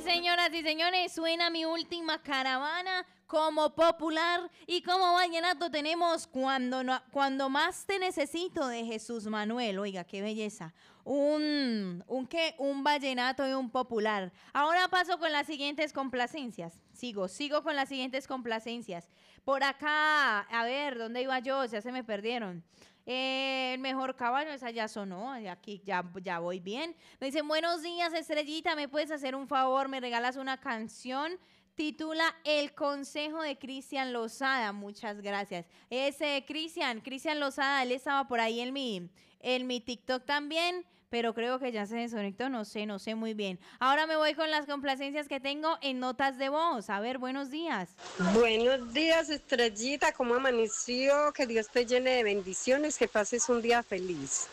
Sí, señoras y señores, suena mi última caravana como popular y como vallenato tenemos cuando más te necesito de Jesús Manuel. Oiga, qué belleza. Un vallenato y un popular. Ahora paso con las siguientes complacencias. Sigo con las siguientes complacencias. Por acá, a ver, ¿dónde iba yo? Ya se me perdieron. El mejor caballo, esa ya sonó, aquí ya voy bien. Me dicen, buenos días, Estrellita, ¿me puedes hacer un favor? ¿Me regalas una canción? Titula El Consejo de Cristian Lozada. Muchas gracias. Ese Cristian Lozada, él estaba por ahí en mi TikTok también, pero creo que ya se desconectó, no sé muy bien. Ahora me voy con las complacencias que tengo en notas de voz. A ver, buenos días. Buenos días, Estrellita, ¿cómo amaneció? Que Dios te llene de bendiciones, que pases un día feliz.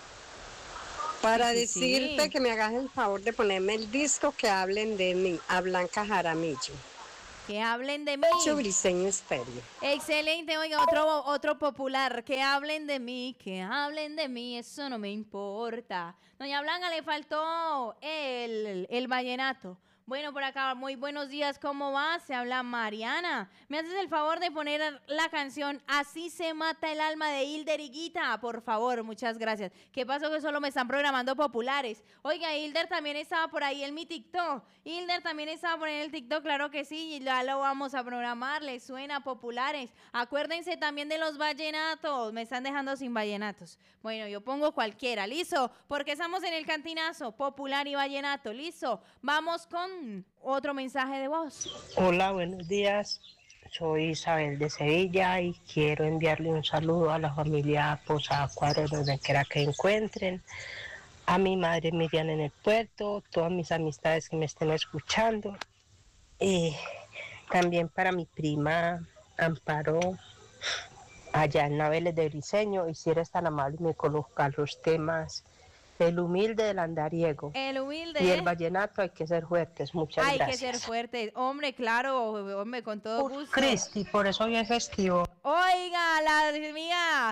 Para decirte que me hagas el favor de ponerme el disco Que hablen de mí, a Blanca Jaramillo. Que hablen de mí. Briseño Estéreo. Excelente, oiga, otro popular. Que hablen de mí, eso no me importa. Doña Blanca, le faltó el vallenato. Bueno, por acá, muy buenos días, ¿cómo va? Se habla Mariana. ¿Me haces el favor de poner la canción Así se mata el alma de Hilder Higuita? Por favor, muchas gracias. ¿Qué pasó que solo me están programando populares? Oiga, Hilder también estaba por ahí en mi TikTok. Hilder también estaba por ahí en el TikTok, claro que sí, y ya lo vamos a programar, le suena populares. Acuérdense también de los vallenatos, me están dejando sin vallenatos. Bueno, yo pongo cualquiera, ¿listo? Porque estamos en el cantinazo, popular y vallenato, ¿listo? Vamos con otro mensaje de voz. Hola, buenos días. Soy Isabel de Sevilla y quiero enviarle un saludo a la familia Posada Cuadro, donde quiera que encuentren, a mi madre Miriam en el puerto, todas mis amistades que me estén escuchando, y también para mi prima Amparo allá en Naveles de Briseño, y si eres tan amable me coloca los temas El humilde del andariego. El humilde. Y el vallenato, hay que ser fuertes. Muchas gracias. Hay que ser fuertes. Hombre, claro, hombre, con todo gusto. Cristi, por eso hoy es festivo. Oiga, la amiga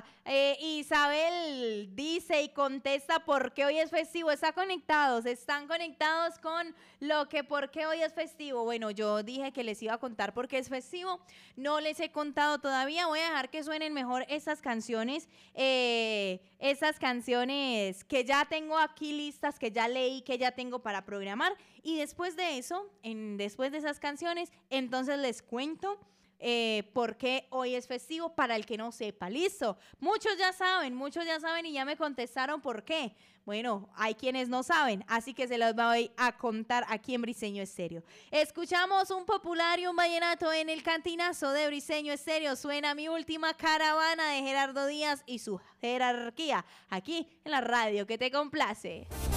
Isabel dice y contesta por qué hoy es festivo. Están conectados con lo que por qué hoy es festivo. Bueno, yo dije que les iba a contar por qué es festivo. No les he contado todavía. Voy a dejar que suenen mejor esas canciones que ya tengo aquí listas, que ya leí, que ya tengo para programar. Y después de eso, después de esas canciones, entonces les cuento por qué hoy es festivo para el que no sepa. Listo, muchos ya saben y ya me contestaron por qué. Bueno, hay quienes no saben, así que se los voy a contar aquí en Briseño Estéreo. Escuchamos un popular y un vallenato en el cantinazo de Briseño Estéreo. Suena Mi Última Caravana de Gerardo Díaz y su jerarquía aquí en la radio que te complace.